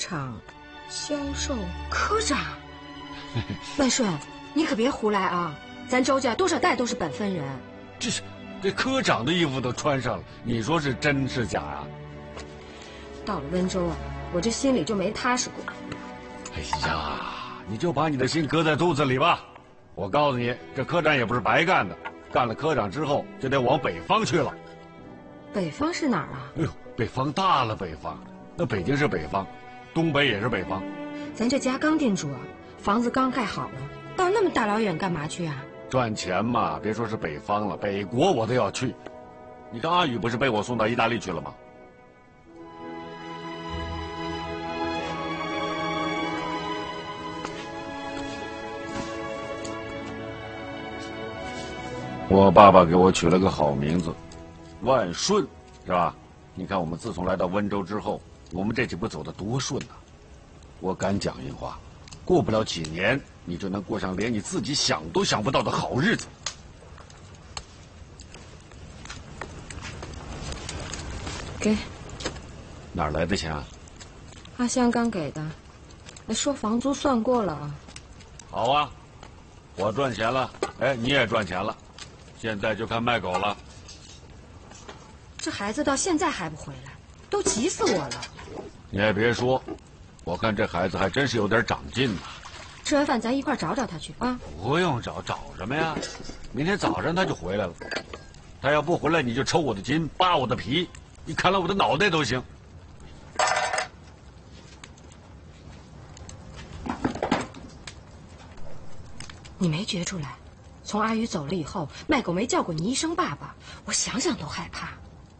场销售科长。万顺，你可别胡来啊！咱周家多少代都是本分人。 这科长的衣服都穿上了，你说是真是假啊？ 到了温州啊，我这心里就没踏实过。 哎呀，你就把你的心搁在肚子里吧。我告诉你，这科长也不是白干的，干了科长之后就得往北方去了。 北方是哪儿啊？ 哎呦，北方大了，北方，那北京是北方，东北也是北方。 咱这家刚定住啊，房子刚盖好了，到那么大老远干嘛去啊？ 赚钱嘛，别说是北方了，北国我都要去。你看阿宇不是被我送到意大利去了吗？我爸爸给我取了个好名字，万顺，是吧？你看我们自从来到温州之后，我们这几步走得多顺呐！我敢讲一话，过不了几年，你就能过上连你自己想都想不到的好日子。 给， 哪儿来的钱啊？ 阿香刚给的，说房租算过了啊。 好啊，我赚钱了，哎，你也赚钱了，现在就看卖狗了。 这孩子到现在还不回来，都急死我了。 你也别说，我看这孩子还真是有点长进呢。 吃完饭咱一块找找他去啊。 不用找什么呀？明天早上他就回来了。他要不回来，你就抽我的筋，扒我的皮，你砍了我的脑袋都行。 你没觉出来，从阿宇走了以后，卖狗没叫过你一声爸爸，我想想都害怕。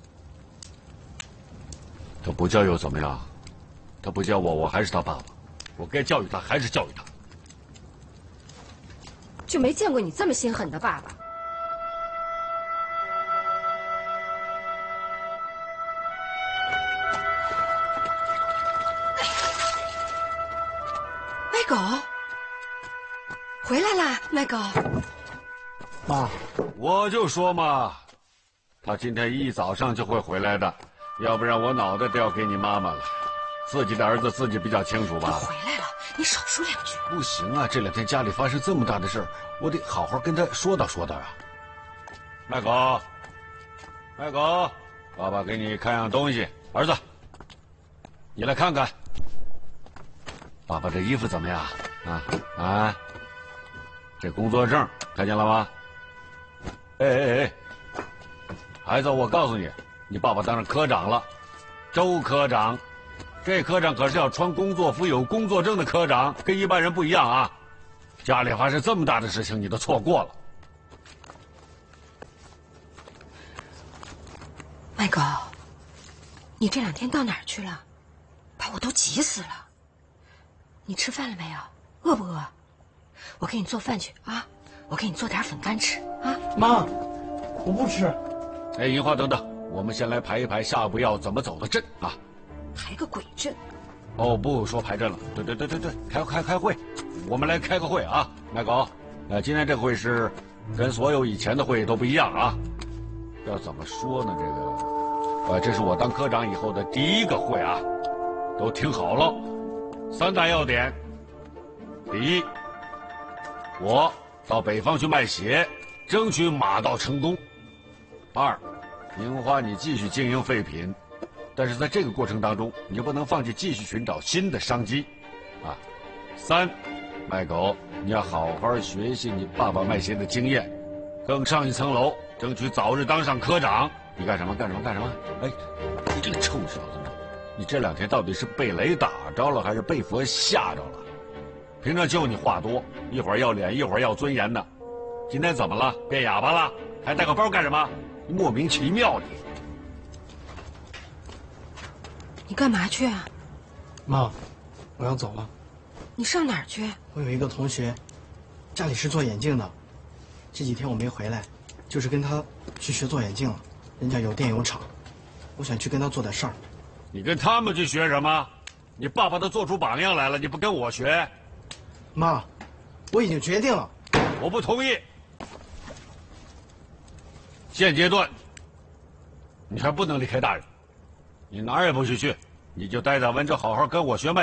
他不叫又怎么样？他不叫我，我还是他爸爸，我该教育他还是教育他。 就没见过你这么心狠的爸爸。卖狗，回来啦，卖狗。 妈， 我就说嘛，他今天一早上就会回来的，要不然我脑袋都要给你妈妈了。自己的儿子自己比较清楚吧？ 回来了，你少说两句。 不行啊，这两天家里发生这么大的事儿，我得好好跟他说道说道啊。卖狗，卖狗，爸爸给你看样东西，儿子，你来看看，爸爸这衣服怎么样？啊，这工作证看见了吗？哎，孩子，我告诉你，你爸爸当上科长了，周科长。这科长可是要穿工作服、有工作证的科长，跟一般人不一样啊！家里发生这么大的事情，你都错过了。 卖狗，你这两天到哪儿去了？把我都急死了。你吃饭了没有？饿不饿？我给你做饭去啊！我给你做点粉干吃啊！ 妈，我不吃。 哎，银花，等等，我们先来排一排下一步要怎么走的阵啊！ 排个鬼阵！ 哦，不说排阵了，对，开会，我们来开个会啊！卖狗，今天这个会是跟所有以前的会都不一样啊。要怎么说呢？这是我当科长以后的第一个会啊，都听好了，3大要点。第一，我到北方去卖血，争取马到成功。2，樱花你继续经营废品。但是在这个过程当中，你不能放弃继续寻找新的商机，啊。3，卖狗，你要好好学习你爸爸卖鞋的经验，更上一层楼，争取早日当上科长。你干什么？哎，你这个臭小子，你这2天到底是被雷打着了，还是被佛吓着了？平常就你话多，一会儿要脸，一会儿要尊严的，今天怎么了？变哑巴了？还带个包干什么？你莫名其妙你。 你干嘛去啊？ 妈，我要走了。 你上哪儿去？ 我有一个同学，家里是做眼镜的，这几天我没回来，就是跟他去学做眼镜了。人家有店有厂，我想去跟他做点事儿。 你跟他们去学什么？你爸爸都做出榜样来了，你不跟我学？ 妈，我已经决定了。 我不同意。现阶段，你还不能离开大人。你哪儿也不许去，你就待在温州，好好跟我学卖。